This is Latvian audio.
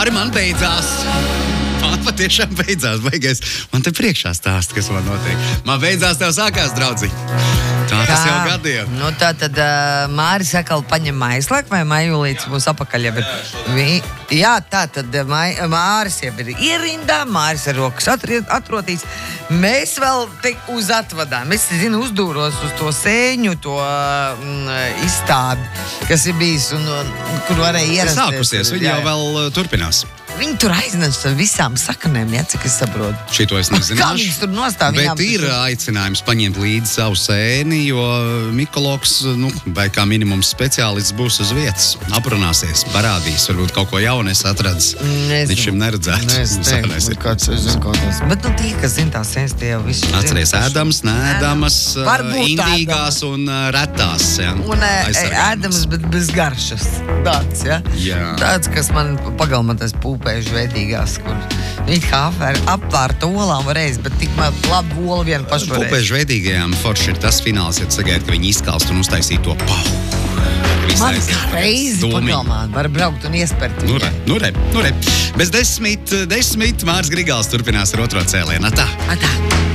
Arī man beidzās. Man patiešām beidzās. Man te priekšā stāsta, kas man notiek. Man beidzās, tev sākās, draudziņ. Tā tas jau gadiem. Nu tā tad Māris atkal paņem maislēku vai Majulīts mūs apakaļ jau ir. Jā, tā tad Māris jau ir ierindā, Māris ar rokas atrotīs. Mēs vēl te uz atvadām. Es, uzdūros uz to sēņu, to izstādi, kas ir bijis un kur varēja ierasties. Sākusies, viņi jau vēl turpinās. Viņi tur aiznes ar visām saknēm, ja, cik es saprotu. Šito es nezināšu. Kā viņas tur nostāv? Bet ir aicinājums paņemt līdzi savu sēni, jo mikologs, vai kā minimums speciālists būs uz vietas. Aprunāsies, parādīs, varbūt kaut ko jaunu es atradis. Viņš šim neredzēts. Bet tie, kas zina tās sēnes, tie jau visu. Atceries, ēdamas, neēdamas, indīgās un retās. Ja? Un ēdamas, bet bez garšas. Tāds, ja? Jā. Tāds, kas man pagalmatais pūpēžu veidīgās, kur viņi kā apvārta olām varēs, bet tikmēr labi ola vienu pašu varēs. Pūpēžu veidīgajām forši ir tas fināls, ja tu sagaidi, ka viņi izkalst un uztaisīt to pau. Man kā reizi pagalmā var braukt un iespert. Nu re. Bez 10 Māris Grigāls turpinās ar otro cēlienu. Atā.